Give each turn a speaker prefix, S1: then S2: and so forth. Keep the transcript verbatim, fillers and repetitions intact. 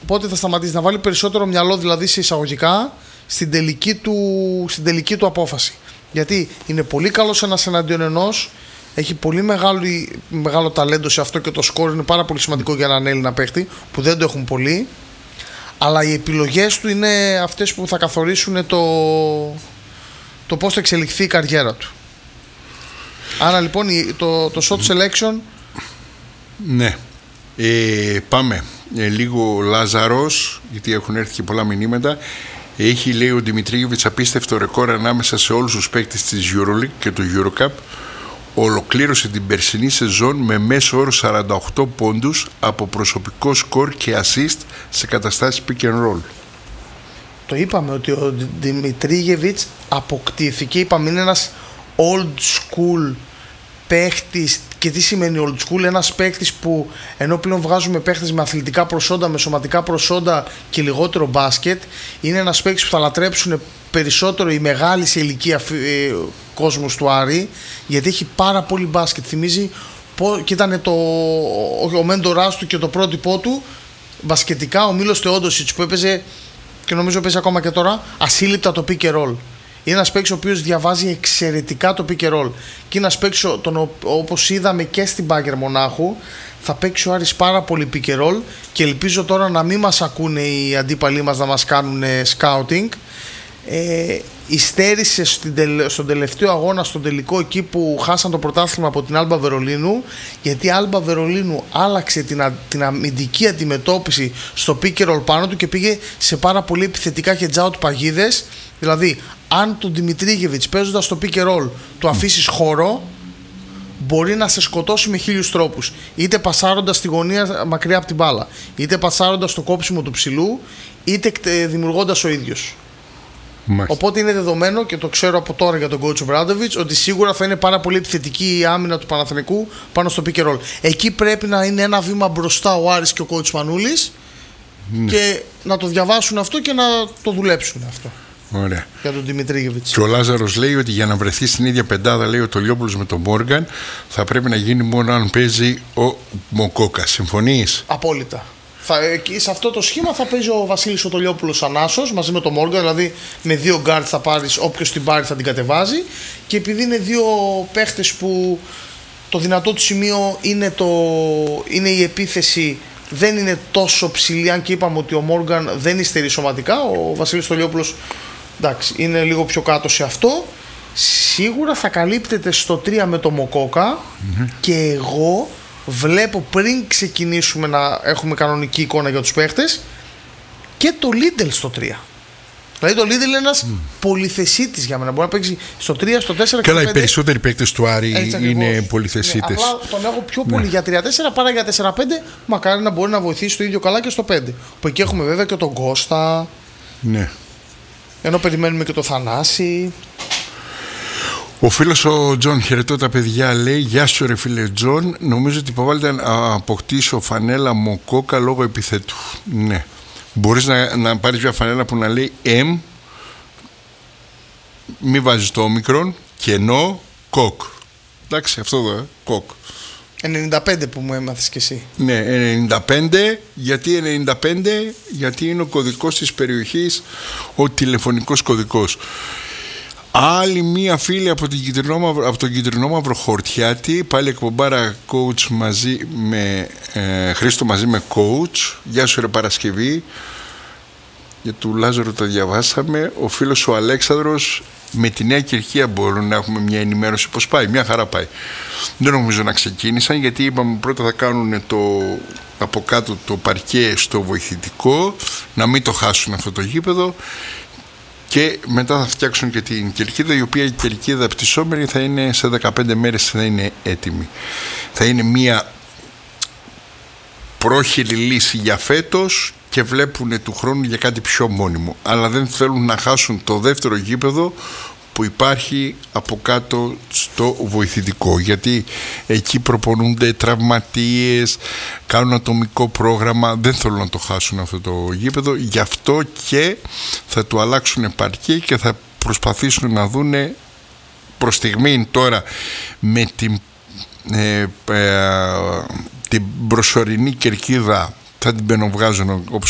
S1: Πότε θα σταματήσει, να βάλει περισσότερο μυαλό δηλαδή σε εισαγωγικά στην τελική του, στην τελική του απόφαση. Γιατί είναι πολύ καλός ένας εναντίον ενός, έχει πολύ μεγάλο, μεγάλο ταλέντο σε αυτό και το σκορ είναι πάρα πολύ σημαντικό για έναν Έλληνα παίχτη που δεν το έχουν πολλοί. Αλλά οι επιλογές του είναι αυτές που θα καθορίσουν το, το πώς θα εξελιχθεί η καριέρα του. Άρα λοιπόν το, το shot selection.
S2: Ναι. Ε, πάμε. Ε, λίγο Λάζαρος, γιατί έχουν έρθει και πολλά μηνύματα. Έχει, λέει, ο Δημητρίγεβιτς απίστευτο ρεκόρ ανάμεσα σε όλους τους παίκτες της EuroLeague και του EuroCup. Ολοκλήρωσε την περσινή σεζόν με μέσο όρο σαράντα οκτώ πόντους από προσωπικό σκορ και assist σε καταστάσεις pick and roll.
S1: Το είπαμε ότι ο Δημητρίγεβιτς αποκτήθηκε, είπαμε είναι ένας old school παίχτης. Και τι σημαίνει old school? Ένας παίχτης που ενώ πλέον βγάζουμε παίχτες με αθλητικά προσόντα, με σωματικά προσόντα και λιγότερο μπάσκετ, είναι ένας παίχτης που θα λατρέψουν περισσότερο οι μεγάλοι σε ηλικία ε, κόσμος του Άρη, γιατί έχει πάρα πολύ μπάσκετ. Θυμίζει και ήταν το, ο, ο μέντοράς του και το πρότυπό του μπασκετικά, ο Μίλος Θεόντοσιτς, που έπαιζε και νομίζω παίζει ακόμα και τώρα ασύλληπτα το pick and roll. Είναι ένας παίκτης ο οποίος διαβάζει εξαιρετικά το pick and roll. Και είναι ένας παίκτης, όπως είδαμε και στην Μπάγκερ Μονάχου, θα παίξει ο Άρης πάρα πολύ pick and roll και ελπίζω τώρα να μην μας ακούνε οι αντίπαλοι μας να μας κάνουν scouting. Ε, υστέρησε στον τελευταίο αγώνα, στον τελικό, εκεί που χάσαν το πρωτάθλημα από την Άλμπα Βερολίνου, γιατί η Άλμπα Βερολίνου άλλαξε την, α, την αμυντική αντιμετώπιση στο pick and roll πάνω του και πήγε σε πάρα πολύ επιθετικά hedge out παγίδες. Δηλαδή, αν τον Δημητρίγεβιτς παίζοντας στο pick and roll του αφήσεις χώρο, μπορεί να σε σκοτώσει με χίλιους τρόπους. Είτε πασάροντας στη γωνία μακριά από την μπάλα, είτε πασάροντας το κόψιμο του ψηλού, είτε δημιουργώντας ο ίδιος. Μάλιστα. Οπότε είναι δεδομένο και το ξέρω από τώρα για τον coach Ομπράντοβιτς ότι σίγουρα θα είναι πάρα πολύ επιθετική η άμυνα του Παναθηναϊκού πάνω στο pick and roll. Εκεί πρέπει να είναι ένα βήμα μπροστά ο Άρης και ο coach Μανούλης, ναι, και να το διαβάσουν αυτό και να το δουλέψουν αυτό.
S2: Ωραία.
S1: Για τον Δημητρίγεβιτς.
S2: Και ο Λάζαρος λέει ότι για να βρεθεί στην ίδια πεντάδα, λέει, ο Τολιόπουλος με τον Μόργαν, θα πρέπει να γίνει μόνο αν παίζει ο Μοκόκα. Συμφωνείς?
S1: Απόλυτα. Θα, σε αυτό το σχήμα θα παίζει ο Βασίλης ο Τολιόπουλος σαν άσος μαζί με τον Μόργαν, δηλαδή με δύο γκάρτ θα πάρεις, όποιος την πάρει θα την κατεβάζει. Και επειδή είναι δύο παίχτες που το δυνατό του σημείο είναι, το, είναι η επίθεση, δεν είναι τόσο ψηλή, αν και είπαμε ότι ο Μόργαν δεν υστερεί σωματικά, ο Βασίλης Τολιόπουλος εντάξει, είναι λίγο πιο κάτω σε αυτό. Σίγουρα θα καλύπτεται στο τρία με το Μοκόκα, mm-hmm. και εγώ βλέπω πριν ξεκινήσουμε να έχουμε κανονική εικόνα για τους παίχτες και το Λίντελ στο τρία. Δηλαδή το Λίντελ είναι ένας mm. πολυθεσίτης για μένα. Μπορεί να παίξει στο τρία, στο τέσσερα και στο πέντε.
S2: Καλά, οι περισσότεροι παίκτες του Άρη έτσι, είναι ακριβώς πολυθεσίτες. Ναι,
S1: απλά τον έχω πιο πολύ, ναι, για τρία τέσσερα παρά για τέσσερα πέντε. Μακάρι να μπορεί να βοηθήσει το ίδιο καλά και στο πέντε. Που εκεί έχουμε βέβαια και τον Κώστα.
S2: Ναι.
S1: Ενώ περιμένουμε και το Θανάση.
S2: Ο φίλος ο Τζον, χαιρετώ τα παιδιά, λέει, γεια σου ρε φίλε Τζον, νομίζω ότι υποβάλλεται να αποκτήσω φανέλα Μοκόκα λόγω επιθέτου. Ναι. Μπορείς να, να πάρεις μια φανέλα που να λέει M, μη βάζεις το όμικρον, κενό, κοκ. Εντάξει, αυτό εδώ, ε, κοκ.
S1: ενενήντα πέντε που μου έμαθες κι εσύ.
S2: Ναι, ενενήντα πέντε. Γιατί ενενήντα πέντε? Γιατί είναι ο κωδικός της περιοχής, ο τηλεφωνικός κωδικός. Άλλη μία φίλη από, την κυτρινόμαυρο, από τον Κυτρινόμαυρο Χορτιάτη, πάλι εκπομπάρα coach μαζί με ε, Χρήστο μαζί με coach. Γεια σου ρε Παρασκευή. Για του Λάζαρο τα διαβάσαμε. Ο φίλος ο Αλέξανδρος, με τη Νέα Κυρκία μπορούμε να έχουμε μια ενημέρωση πώς πάει? Μια χαρά πάει. Δεν νομίζω να ξεκίνησαν, γιατί είπαμε πρώτα θα κάνουν το, από κάτω το παρκέ στο βοηθητικό, να μην το χάσουν αυτό το γήπεδο, και μετά θα φτιάξουν και την κερκίδα, η οποία η κερκίδα πτυσσόμενη θα είναι σε δεκαπέντε μέρες, θα είναι έτοιμη. Θα είναι μια πρόχειρη λύση για φέτος και βλέπουν του χρόνου για κάτι πιο μόνιμο, αλλά δεν θέλουν να χάσουν το δεύτερο γήπεδο που υπάρχει από κάτω στο βοηθητικό, γιατί εκεί προπονούνται τραυματίες, κάνουν ατομικό πρόγραμμα, δεν θέλουν να το χάσουν αυτό το γήπεδο, γι' αυτό και θα του αλλάξουν παρκέ και θα προσπαθήσουν να δούνε προς στιγμή τώρα με την, ε, ε, την προσωρινή κερκίδα, θα την πενοβγάζουν όπως